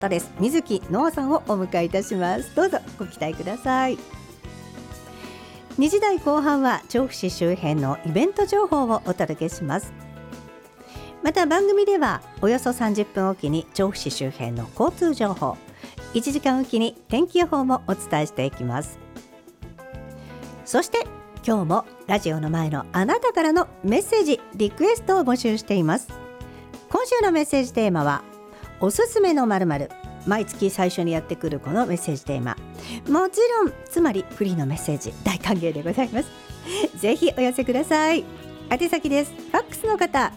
トレス水木ノアさんをお迎えいたします。どうぞご期待ください。2時台後半は調布市周辺のイベント情報をお届けします。また番組ではおよそ30分おきに調布市周辺の交通情報、1時間おきに天気予報もお伝えしていきます。そして今日もラジオの前のあなたからのメッセージリクエストを募集しています。今週のメッセージテーマはおすすめの〇〇。毎月最初にやってくるこのメッセージテーマ、もちろんつまりフリーのメッセージ大歓迎でございます。ぜひお寄せください。宛先です。ファックスの方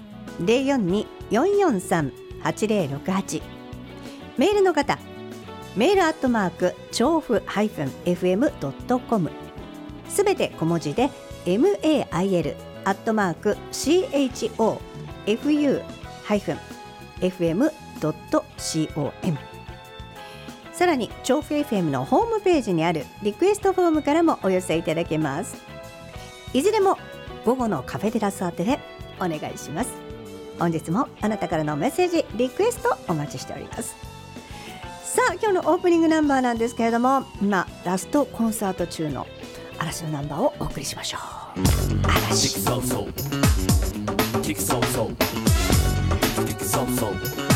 042-443-8068、 メールの方メール調布-fm.com、 すべて小文字で mail-chofu-fm.com。 さらに調布 FM のホームページにあるリクエストフォームからもお寄せいただけます。いずれも午後のカフェテラス宛てでお願いします。本日もあなたからのメッセージリクエストお待ちしております。さあ今日のオープニングナンバーなんですけれども、今ラストコンサート中の嵐のナンバーをお送りしましょう。嵐。